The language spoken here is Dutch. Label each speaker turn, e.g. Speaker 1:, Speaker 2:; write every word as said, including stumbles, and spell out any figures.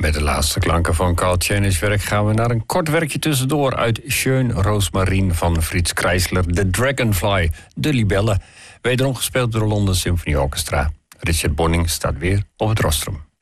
Speaker 1: Met de laatste klanken van Carl Cheney's werk gaan we naar een kort werkje tussendoor uit Schön Rosmarin van Frits Kreisler, The Dragonfly, De Libelle, wederom gespeeld door de London Symphony Orchestra. Richard Bonning staat weer op het rostrum.